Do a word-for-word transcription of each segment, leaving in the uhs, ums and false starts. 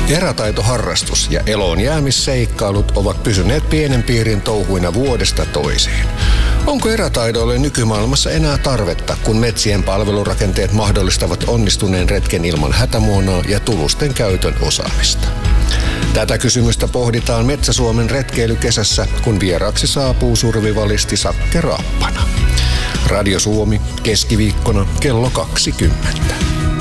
Erätaitoharrastus ja eloon jäämisseikkailut ovat pysyneet pienen piirin touhuina vuodesta toiseen. Onko erätaidoille nykymaailmassa enää tarvetta, kun metsien palvelurakenteet mahdollistavat onnistuneen retken ilman hätämuonoa ja tulusten käytön osaamista? Tätä kysymystä pohditaan Metsä-Suomen retkeilykesässä, kun vieraaksi saapuu survivalisti Sakke Raappana. Radio Suomi, keskiviikkona kello kaksikymmentä.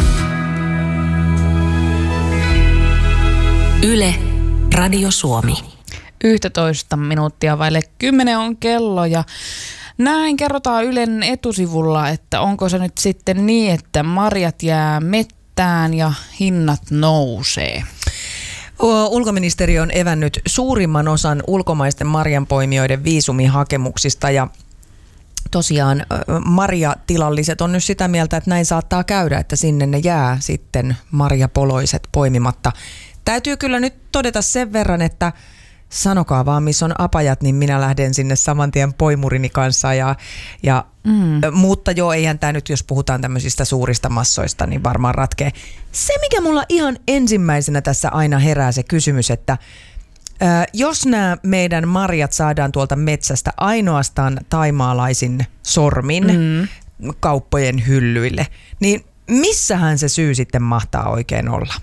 Yle, Radio Suomi. yksitoista minuuttia vaille kymmenen on kello ja näin kerrotaan Ylen etusivulla, että onko se nyt sitten niin, että marjat jää mettään ja hinnat nousee. Ulkoministeriö on evännyt suurimman osan ulkomaisten marjanpoimijoiden viisumihakemuksista ja tosiaan marjatilalliset on nyt sitä mieltä, että näin saattaa käydä, että sinne ne jää sitten marjapoloiset poimimatta. Täytyy kyllä nyt todeta sen verran, että sanokaa vaan, missä on apajat, niin minä lähden sinne saman tien poimurini kanssa. Ja, ja, mm. Mutta joo, eihän tämä nyt, jos puhutaan tämmöisistä suurista massoista, niin varmaan ratkee. Se, mikä mulla ihan ensimmäisenä tässä aina herää se kysymys, että ää, jos nämä meidän marjat saadaan tuolta metsästä ainoastaan taimaalaisin sormin mm. kauppojen hyllyille, niin missähän se syy sitten mahtaa oikein olla?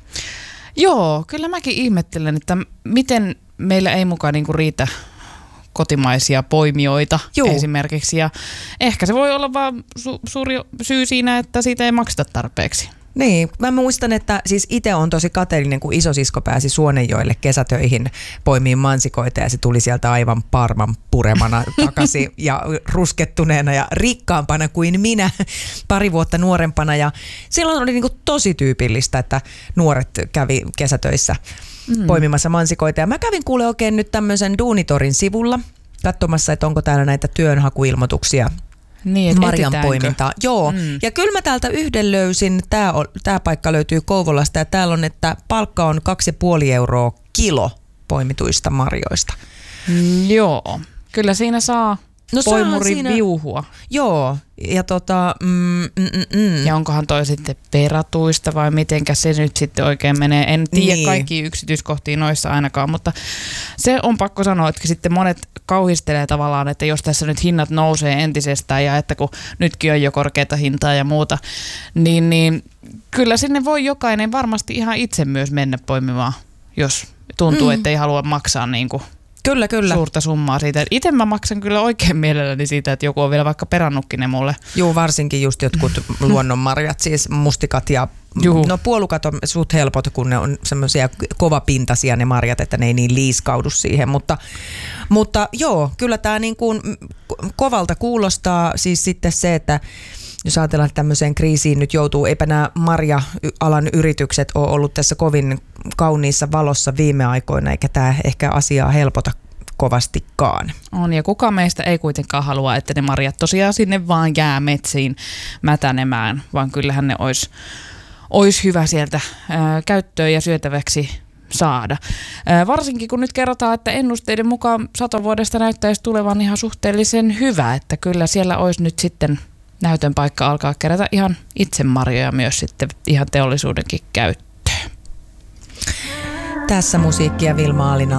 Joo, kyllä mäkin ihmettelen, että miten meillä ei mukaan niinku riitä kotimaisia poimijoita Joo. esimerkiksi. Ja ehkä se voi olla vaan su- suuri syy siinä, että siitä ei makseta tarpeeksi. Niin, mä muistan, että siis itse on tosi kateellinen, kun isosisko pääsi Suonenjoelle kesätöihin poimiin mansikoita ja se tuli sieltä aivan parman puremana takaisin ja ruskettuneena ja rikkaampana kuin minä pari vuotta nuorempana. Ja silloin oli niin kuin tosi tyypillistä, että nuoret kävi kesätöissä mm. poimimassa mansikoita. Ja mä kävin kuule oikein nyt tämmöisen Duunitorin sivulla katsomassa, että onko täällä näitä työnhakuilmoituksia. Niin, marjanpoimintaa. Joo, mm. ja kyllä mä täältä yhden löysin. Tää, on, tää paikka löytyy Kouvolasta ja täällä on, että palkka on kaksi ja puoli euroa kilo poimituista marjoista. Mm, joo, kyllä siinä saa no poimurin siinä viuhua. Joo, ja tota... Mm, mm, mm. Ja onkohan toi sitten peratuista vai mitenkä se nyt sitten oikein menee. En tiedä niin. kaikkia yksityiskohtia noissa ainakaan, mutta se on pakko sanoa, että sitten monet kauhistelee tavallaan, että jos tässä nyt hinnat nousee entisestään ja että kun nytkin on jo korkeata hintaa ja muuta, niin, niin kyllä sinne voi jokainen varmasti ihan itse myös mennä poimimaan, jos tuntuu, mm. että ei halua maksaa niin kuin Kyllä, kyllä. suurta summaa siitä. Itse mä maksan kyllä oikein mielelläni siitä, että joku on vielä vaikka perannutkin ne mulle. Joo, varsinkin just jotkut luonnonmarjat, siis mustikat ja Juhu. No puolukat on suht helpot, kun ne on semmoisia kovapintaisia ne marjat, että ne ei niin liiskaudu siihen, mutta, mutta joo, kyllä tämä niin kuin kovalta kuulostaa siis sitten se, että jos ajatellaan, että tämmöiseen kriisiin nyt joutuu, eipä nämä marja-alan yritykset ole ollut tässä kovin kauniissa valossa viime aikoina, eikä tämä ehkä asiaa helpota kovastikaan. On, ja kuka meistä ei kuitenkaan halua, että ne marjat tosiaan sinne vaan jää metsiin mätänemään, vaan kyllähän ne olisi olis hyvä sieltä ää, käyttöön ja syötäväksi saada. Ää, varsinkin kun nyt kerrotaan, että ennusteiden mukaan satovuodesta näyttäisi tulevan ihan suhteellisen hyvä, että kyllä siellä olisi nyt sitten näytön paikka alkaa kerätä ihan itse marjoja myös sitten ihan teollisuudenkin käyttöön. Tässä musiikkia Vilma Alina.